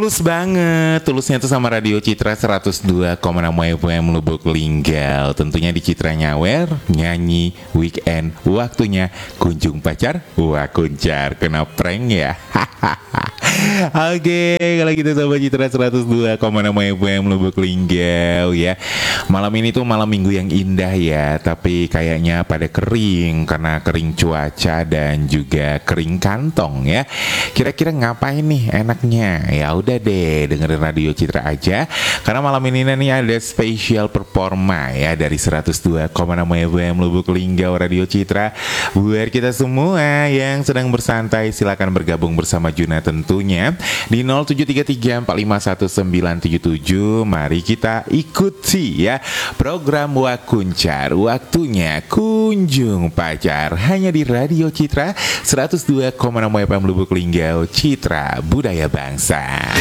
Tulus banget. Tulusnya tuh sama Radio Citra 102,6 FM Lubuk Linggau. Tentunya di Citra Nyawer, nyanyi weekend. Waktunya kunjung pacar, wah kuncar. Kena prank ya. Oke, kalau gitu Sobat Citra 102,6 FM Lubuk Linggau ya. Malam ini tuh malam minggu yang indah ya. Tapi kayaknya pada kering karena kering cuaca dan juga kering kantong ya. Kira-kira ngapain nih enaknya? Ya udah deh, dengerin Radio Citra aja. Karena malam ini nih ada spesial performa ya dari 102,6 FM Lubuk Linggau Radio Citra. Buat kita semua yang sedang bersantai, silakan bergabung bersama Juna tentunya di 0733451977. Mari kita ikuti ya program Wakuncar. Waktunya kunjung pacar hanya di Radio Citra 102,6 FM Lubuk Linggau, Citra Budaya Bangsa.